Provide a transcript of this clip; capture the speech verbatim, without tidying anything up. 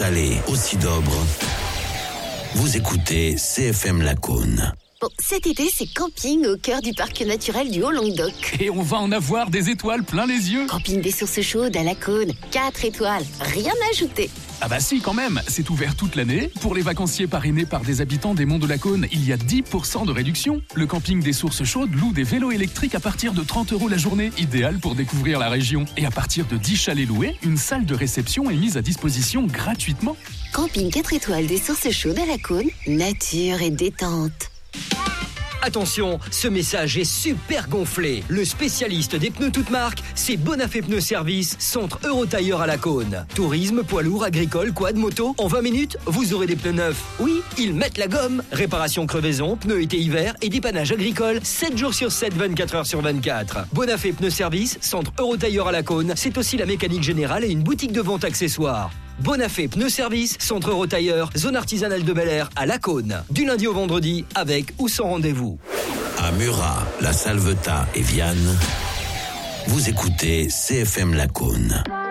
installé aussi d'obre. Vous écoutez C F M Lacaune. Bon, cet été, c'est camping au cœur du parc naturel du Haut-Languedoc. Et on va en avoir des étoiles plein les yeux. Camping des sources chaudes à Lacaune, quatre étoiles, rien à ajouter. Ah bah si, quand même, c'est ouvert toute l'année. Pour les vacanciers parrainés par des habitants des Monts de Lacaune, il y a dix pour cent de réduction. Le camping des sources chaudes loue des vélos électriques à partir de trente euros la journée, idéal pour découvrir la région. Et à partir de dix chalets loués, une salle de réception est mise à disposition gratuitement. Camping quatre étoiles des sources chaudes à Lacaune, nature et détente. Attention, ce message est super gonflé. Le spécialiste des pneus toutes marques, c'est Bonafé Pneus Service, centre Eurotailleur à Lacaune. Tourisme, poids lourd, agricole, quad, moto, en vingt minutes, vous aurez des pneus neufs. Oui, ils mettent la gomme. Réparation crevaison, pneus été-hiver et dépannage agricole, sept jours sur sept, vingt-quatre heures sur vingt-quatre. Bonafé Pneus Service, centre Eurotailleur à Lacaune, c'est aussi la mécanique générale et une boutique de vente accessoires. Bonafé Pneus Service, centre Eurotailleur, zone artisanale de Bel Air à Lacaune. Du lundi au vendredi, avec ou sans rendez-vous. À Murat, La Salvetat et Vianne, vous écoutez C F M Lacaune.